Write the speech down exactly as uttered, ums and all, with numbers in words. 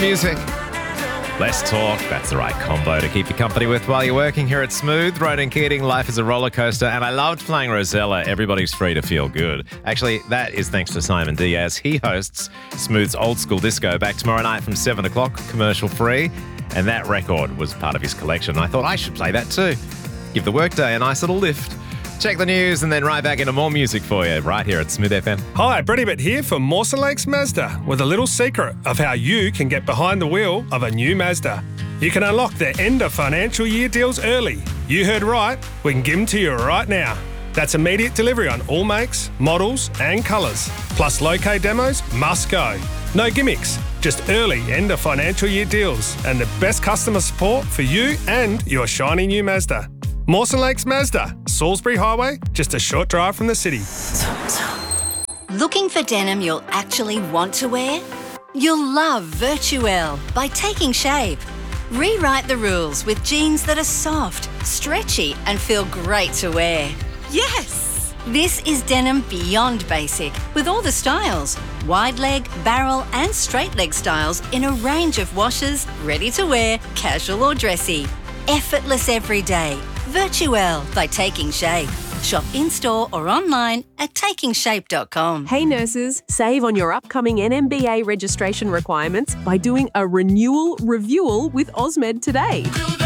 Music. Less talk, that's the right combo to keep you company with while you're working here at Smooth. Ronan Keating, life is a roller coaster, and I loved playing Rosella, Everybody's Free to Feel Good. Actually, that is thanks to Simon Diaz. He hosts Smooth's Old School Disco back tomorrow night from seven o'clock, commercial free, and that record was part of his collection. I thought I should play that too. Give the workday a nice little lift. Check the news and then right back into more music for you right here at Smooth F M. Hi, Brady Bit here for Mawson Lakes Mazda with a little secret of how you can get behind the wheel of a new Mazda. You can unlock their end of financial year deals early. You heard right, we can give them to you right now. That's immediate delivery on all makes, models and colours. Plus low-K demos must go. No gimmicks, just early end of financial year deals and the best customer support for you and your shiny new Mazda. Mawson Lakes Mazda, Salisbury Highway, just a short drive from the city. Looking for denim you'll actually want to wear? You'll love Virtuelle by Taking Shape. Rewrite the rules with jeans that are soft, stretchy and feel great to wear. Yes! This is denim beyond basic with all the styles. Wide leg, barrel and straight leg styles in a range of washes, ready to wear, casual or dressy. Effortless every day. Virtuelle by Taking Shape. Shop in-store or online at taking shape dot com. Hey nurses, save on your upcoming N M B A registration requirements by doing a renewal reviewal with Osmed today.